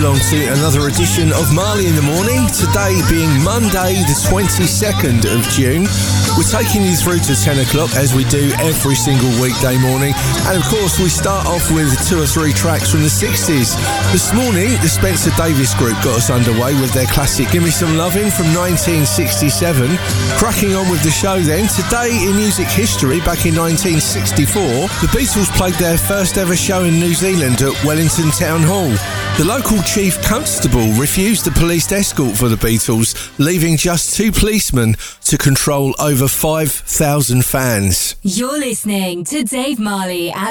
along to another edition of Marley in the Morning. Today being Monday the 22nd of June. We're taking you through to 10 o'clock as we do every single weekday morning. And of course we start off with 2 or 3 tracks from the 60s. This morning the Spencer Davis Group got us underway with their classic Give Me Some Lovin' from 1967. Cracking on with the show then, today in music history, back in 1964, the Beatles played their first ever show in New Zealand at Wellington Town Hall. The local chief constable refused the police escort for the Beatles, leaving just 2 policemen to control over 5,000 fans. You're listening to Dave Marley at